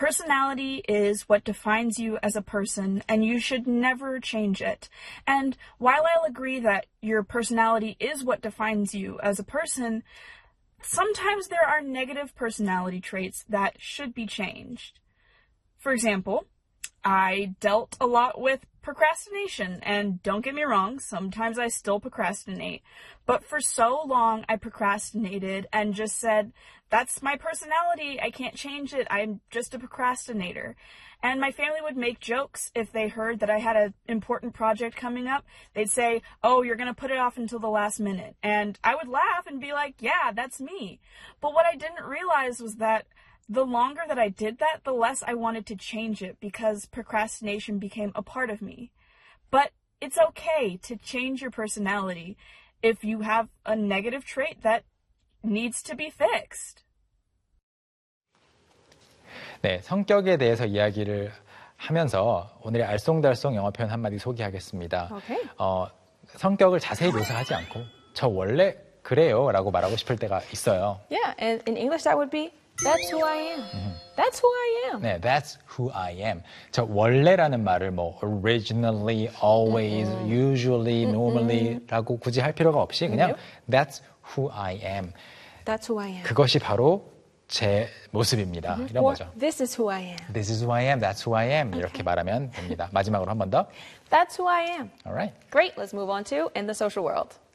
Personality is what defines you as a person, and you should never change it. And while I'll agree that your personality is what defines you as a person, sometimes there are negative personality traits that should be changed. For example, I dealt a lot with procrastination, and don't get me wrong, sometimes I still procrastinate. But for so long, I procrastinated and just said, that's my personality, I can't change it, I'm just a procrastinator. And my family would make jokes if they heard that I had an important project coming up. They'd say, oh, you're going to put it off until the last minute. And I would laugh and be like, yeah, that's me. But what I didn't realize was that the longer that I did that, the less I wanted to change it because procrastination became a part of me. But it's okay to change your personality if you have a negative trait that needs to be fixed. 네, 성격에 대해서 이야기를 하면서 오늘의 알쏭달쏭 영어 표현 한마디 소개하겠습니다. Okay. 성격을 자세히 묘사하지 않고 저 원래 그래요 라고 말하고 싶을 때가 있어요. Yeah, and in English that would be, that's who I am. That's who I am. 네, that's who I am. 저 원래라는 말을 뭐 originally, always, usually, normally 라고 굳이 할 필요가 없이 그냥 that's who I am. That's who I am. 그것이 바로 제 모습입니다. 이런 Or, 거죠. this is who I am. This is who I am, that's who I am. 이렇게 말하면 됩니다. 마지막으로 한 번 더. That's who I am. Alright. Great, let's move on to in the social world.